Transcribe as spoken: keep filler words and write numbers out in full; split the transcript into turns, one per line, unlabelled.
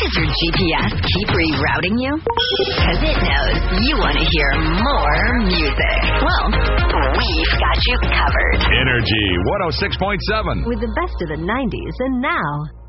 Does your G P S keep rerouting you? Because it knows you want to hear more music. Well, we've got you covered.
Energy one oh six point seven.
With the best of the nineties and now.